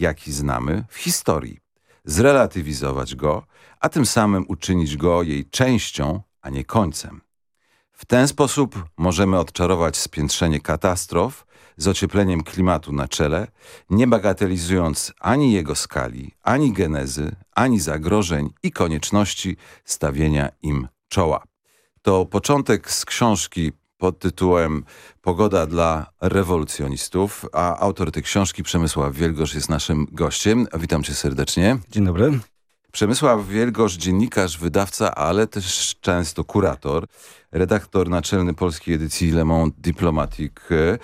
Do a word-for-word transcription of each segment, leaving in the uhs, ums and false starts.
jaki znamy, w historii, zrelatywizować go, a tym samym uczynić go jej częścią, a nie końcem. W ten sposób możemy odczarować spiętrzenie katastrof z ociepleniem klimatu na czele, nie bagatelizując ani jego skali, ani genezy, ani zagrożeń i konieczności stawienia im czoła. To początek z książki pod tytułem Pogoda dla rewolucjonistów, a autor tej książki, Przemysław Wielgosz, jest naszym gościem. Witam cię serdecznie. Dzień dobry. Przemysław Wielgosz, dziennikarz, wydawca, ale też często kurator, redaktor naczelny polskiej edycji Le Monde Diplomatique,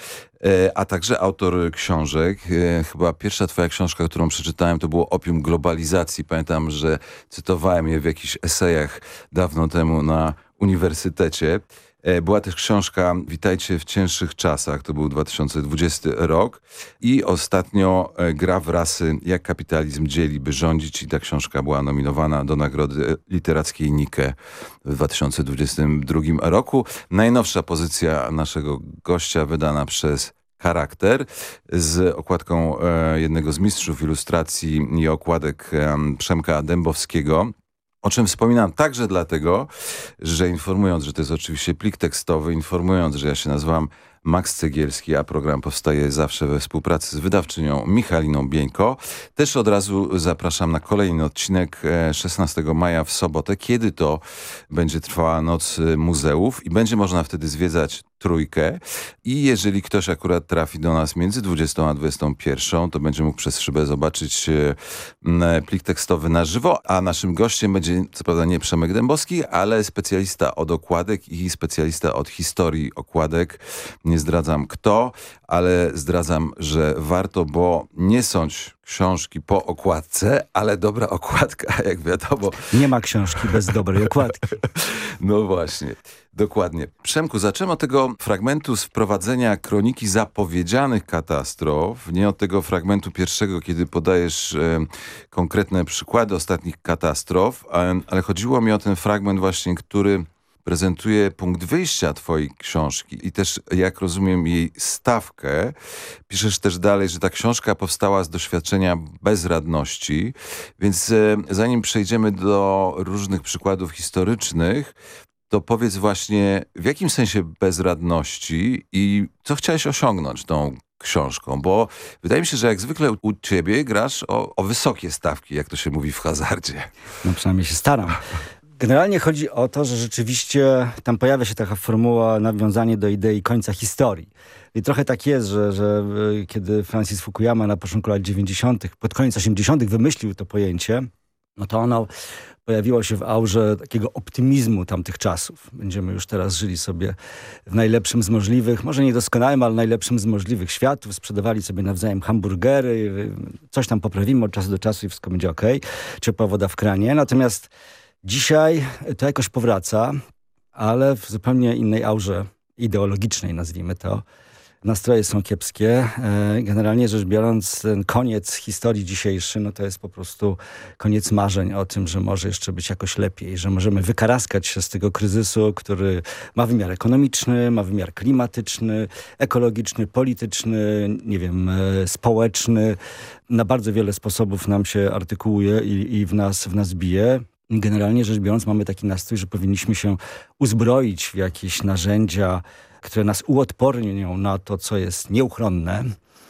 a także autor książek. Chyba pierwsza twoja książka, którą przeczytałem, to było Opium globalizacji. Pamiętam, że cytowałem je w jakichś esejach dawno temu na uniwersytecie. Była też książka Witajcie w cięższych czasach, to był dwa tysiące dwudziesty rok i ostatnio Gra w rasy, jak kapitalizm dzieli, by rządzić, i ta książka była nominowana do Nagrody Literackiej Nike w dwa tysiące dwudziestym drugim roku. Najnowsza pozycja naszego gościa, wydana przez Charakter, z okładką e, jednego z mistrzów ilustracji i okładek e, Przemka Dębowskiego. O czym wspominam także dlatego, że informując, że to jest oczywiście plik tekstowy, informując, że ja się nazywam Max Cegielski, a program powstaje zawsze we współpracy z wydawczynią Michaliną Bieńko, też od razu zapraszam na kolejny odcinek szesnastego maja w sobotę, kiedy to będzie trwała Noc Muzeów i będzie można wtedy zwiedzać Trójkę i jeżeli ktoś akurat trafi do nas między dwudziestą a dwudziestą pierwszą, to będzie mógł przez szybę zobaczyć plik tekstowy na żywo, a naszym gościem będzie co prawda nie Przemek Dębowski, ale specjalista od okładek i specjalista od historii okładek. Nie zdradzam kto, ale zdradzam, że warto, bo nie sądź książki po okładce, ale dobra okładka, jak wiadomo. Nie ma książki bez dobrej okładki. No właśnie, dokładnie. Przemku, zaczęmy od tego fragmentu z wprowadzenia kroniki zapowiedzianych katastrof, nie od tego fragmentu pierwszego, kiedy podajesz e, konkretne przykłady ostatnich katastrof, e, ale chodziło mi o ten fragment właśnie, który prezentuje punkt wyjścia twojej książki i też, jak rozumiem, jej stawkę. Piszesz też dalej, że ta książka powstała z doświadczenia bezradności, więc e, zanim przejdziemy do różnych przykładów historycznych, to powiedz właśnie, w jakim sensie bezradności i co chciałeś osiągnąć tą książką, bo wydaje mi się, że jak zwykle u ciebie grasz o, o wysokie stawki, jak to się mówi w hazardzie. No przynajmniej się staram. Generalnie chodzi o to, że rzeczywiście tam pojawia się taka formuła nawiązanie do idei końca historii. I trochę tak jest, że, że kiedy Francis Fukuyama na początku lat dziewięćdziesiątych, pod koniec osiemdziesiątych wymyślił to pojęcie, no to ono pojawiło się w aurze takiego optymizmu tamtych czasów. Będziemy już teraz żyli sobie w najlepszym z możliwych, może niedoskonałym, ale najlepszym z możliwych światów. Sprzedawali sobie nawzajem hamburgery, coś tam poprawimy od czasu do czasu i wszystko będzie okej. Ciepła woda w kranie. Natomiast dzisiaj to jakoś powraca, ale w zupełnie innej aurze ideologicznej, nazwijmy to. Nastroje są kiepskie. Generalnie rzecz biorąc, ten koniec historii dzisiejszy, no to jest po prostu koniec marzeń o tym, że może jeszcze być jakoś lepiej, że możemy wykaraskać się z tego kryzysu, który ma wymiar ekonomiczny, ma wymiar klimatyczny, ekologiczny, polityczny, nie wiem, społeczny. Na bardzo wiele sposobów nam się artykułuje i, i w nas, w nas bije. Generalnie rzecz biorąc, mamy taki nastrój, że powinniśmy się uzbroić w jakieś narzędzia, które nas uodpornią na to, co jest nieuchronne,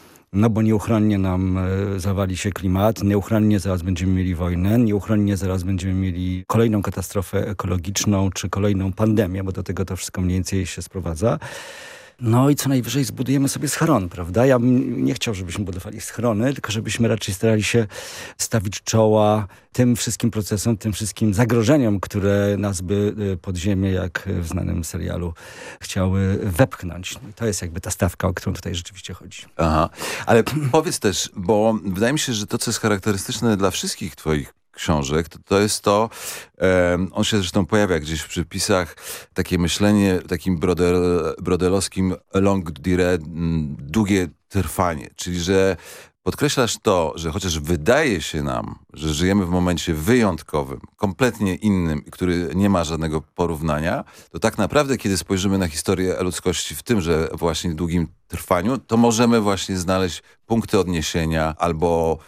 no bo nieuchronnie nam e, zawali się klimat, nieuchronnie zaraz będziemy mieli wojnę, nieuchronnie zaraz będziemy mieli kolejną katastrofę ekologiczną, czy kolejną pandemię, bo do tego to wszystko mniej więcej się sprowadza. No i co najwyżej zbudujemy sobie schron, prawda? Ja bym nie chciał, żebyśmy budowali schrony, tylko żebyśmy raczej starali się stawić czoła tym wszystkim procesom, tym wszystkim zagrożeniom, które nas by pod ziemię, jak w znanym serialu, chciały wepchnąć. No i to jest jakby ta stawka, o którą tutaj rzeczywiście chodzi. Aha, ale powiedz też, bo wydaje mi się, że to, co jest charakterystyczne dla wszystkich twoich książek, to, to jest to, um, on się zresztą pojawia gdzieś w przypisach, takie myślenie takim brodel, brodelowskim longue durée, długie trwanie, czyli że podkreślasz to, że chociaż wydaje się nam, że żyjemy w momencie wyjątkowym, kompletnie innym, który nie ma żadnego porównania, to tak naprawdę, kiedy spojrzymy na historię ludzkości w tymże właśnie długim trwaniu, to możemy właśnie znaleźć punkty odniesienia albo